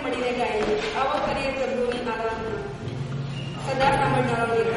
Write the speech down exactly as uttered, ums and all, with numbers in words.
મળીને ગાઈએ. આવો કરીએ પ્રભુની આરાધના. સદા સાંભળનારો